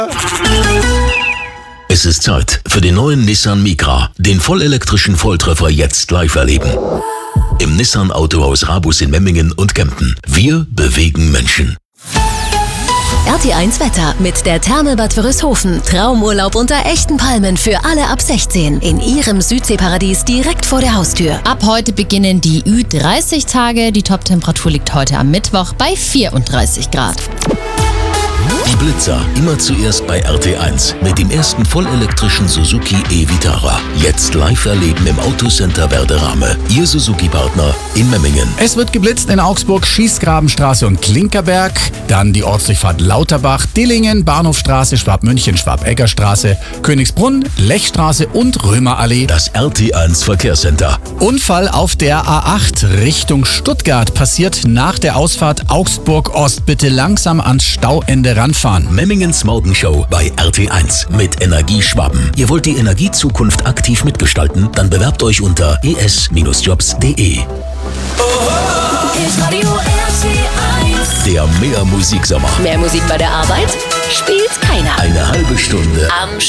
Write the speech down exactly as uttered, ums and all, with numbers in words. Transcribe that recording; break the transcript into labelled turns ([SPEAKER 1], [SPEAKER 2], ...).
[SPEAKER 1] Es ist Zeit für den neuen Nissan Micra, den vollelektrischen Volltreffer jetzt live erleben. Im Nissan Autohaus Rabus in Memmingen und Kempten. Wir bewegen Menschen.
[SPEAKER 2] R T eins Wetter mit der Therme Bad Wörishofen. Traumurlaub unter echten Palmen für alle ab sechzehn. In Ihrem Südseeparadies direkt vor der Haustür.
[SPEAKER 3] Ab heute beginnen die Ü dreißig Tage. Die Toptemperatur liegt heute am Mittwoch bei vierunddreißig Grad.
[SPEAKER 1] Die Blitzer immer zuerst bei R T eins mit dem ersten vollelektrischen Suzuki e-Vitara. Jetzt live erleben im Autocenter Werderame. Ihr Suzuki-Partner in Memmingen.
[SPEAKER 4] Es wird geblitzt in Augsburg, Schießgrabenstraße und Klinkerberg. Dann die Ortsdurchfahrt Lauterbach, Dillingen, Bahnhofstraße, Schwabmünchen, Schwabeggerstraße, Königsbrunn, Lechstraße und Römerallee.
[SPEAKER 1] Das R T eins Verkehrscenter.
[SPEAKER 4] Unfall auf der A acht Richtung Stuttgart passiert nach der Ausfahrt Augsburg Ost. Bitte langsam ans Stauende ranfahren.
[SPEAKER 1] Memmingens Morgenshow bei R T eins mit Energie Schwaben. Ihr wollt die Energiezukunft aktiv mitgestalten? Dann bewerbt euch unter e s jobs punkt de. Der Mehr Musiksommer.
[SPEAKER 2] Mehr Musik bei der Arbeit? Spielt keiner.
[SPEAKER 1] Eine halbe Stunde
[SPEAKER 2] Am